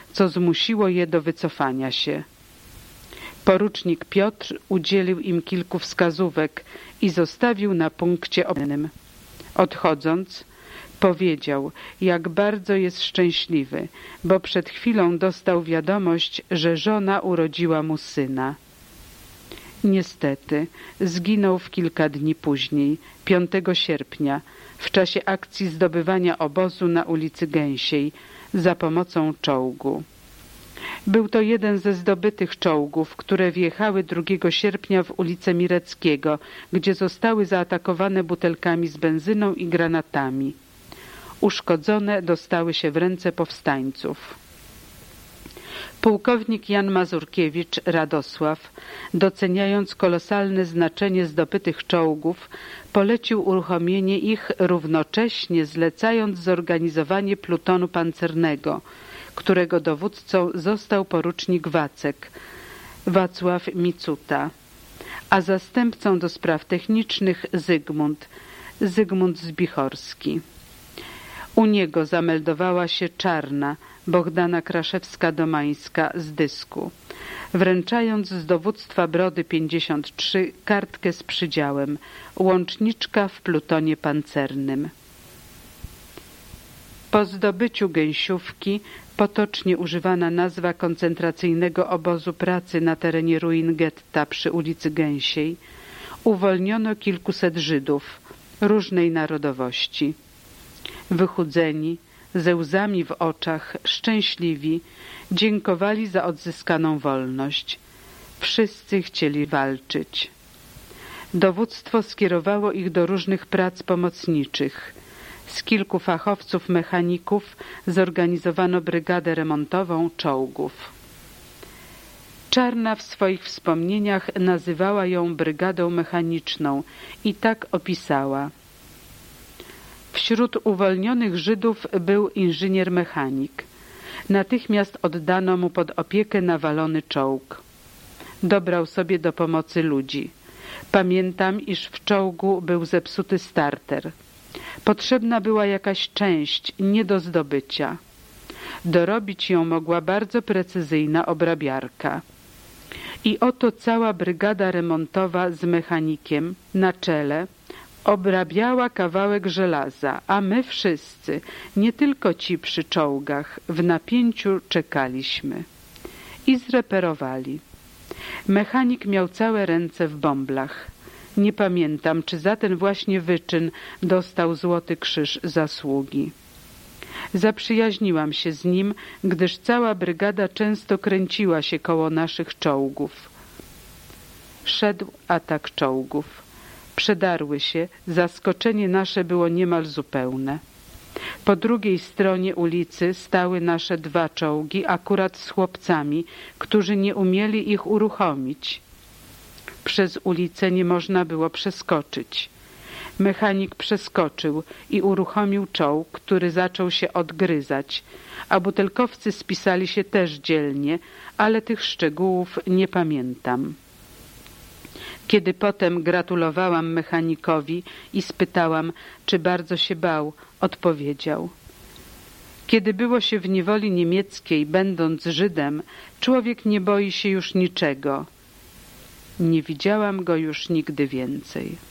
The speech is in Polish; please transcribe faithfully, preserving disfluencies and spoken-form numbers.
co zmusiło je do wycofania się. Porucznik Piotr udzielił im kilku wskazówek i zostawił na punkcie obrnym. Odchodząc, powiedział, jak bardzo jest szczęśliwy, bo przed chwilą dostał wiadomość, że żona urodziła mu syna. Niestety, zginął w kilka dni później, piątego sierpnia, w czasie akcji zdobywania obozu na ulicy Gęsiej za pomocą czołgu. Był to jeden ze zdobytych czołgów, które wjechały drugiego sierpnia w ulicę Mireckiego, gdzie zostały zaatakowane butelkami z benzyną i granatami. Uszkodzone dostały się w ręce powstańców. Pułkownik Jan Mazurkiewicz Radosław, doceniając kolosalne znaczenie zdobytych czołgów, polecił uruchomienie ich, równocześnie zlecając zorganizowanie plutonu pancernego, którego dowódcą został porucznik Wacek, Wacław Micuta, a zastępcą do spraw technicznych Zygmunt, Zygmunt Zbichorski. U niego zameldowała się Czarna, Bohdana Kraszewska-Domańska z dysku, wręczając z dowództwa Brody pięćdziesiąt trzy kartkę z przydziałem łączniczka w plutonie pancernym. Po zdobyciu Gęsiówki, potocznie używana nazwa koncentracyjnego obozu pracy na terenie ruin getta przy ulicy Gęsiej, uwolniono kilkuset Żydów różnej narodowości. Wychudzeni, ze łzami w oczach, szczęśliwi, dziękowali za odzyskaną wolność. Wszyscy chcieli walczyć. Dowództwo skierowało ich do różnych prac pomocniczych. Z kilku fachowców mechaników zorganizowano brygadę remontową czołgów. Czarna w swoich wspomnieniach nazywała ją brygadą mechaniczną i tak opisała. Wśród uwolnionych Żydów był inżynier mechanik. Natychmiast oddano mu pod opiekę nawalony czołg. Dobrał sobie do pomocy ludzi. Pamiętam, iż w czołgu był zepsuty starter. Potrzebna była jakaś część nie do zdobycia. Dorobić ją mogła bardzo precyzyjna obrabiarka. I oto cała brygada remontowa z mechanikiem na czele obrabiała kawałek żelaza, a my wszyscy, nie tylko ci przy czołgach, w napięciu czekaliśmy. I zreperowali. Mechanik miał całe ręce w bąblach. Nie pamiętam, czy za ten właśnie wyczyn dostał Złoty Krzyż Zasługi. Zaprzyjaźniłam się z nim, gdyż cała brygada często kręciła się koło naszych czołgów. Szedł atak czołgów. Przedarły się, zaskoczenie nasze było niemal zupełne. Po drugiej stronie ulicy stały nasze dwa czołgi, akurat z chłopcami, którzy nie umieli ich uruchomić. Przez ulicę nie można było przeskoczyć. Mechanik przeskoczył i uruchomił czołg, który zaczął się odgryzać, a butelkowcy spisali się też dzielnie, ale tych szczegółów nie pamiętam. Kiedy potem gratulowałam mechanikowi i spytałam, czy bardzo się bał, odpowiedział: kiedy było się w niewoli niemieckiej, będąc Żydem, człowiek nie boi się już niczego. Nie widziałam go już nigdy więcej.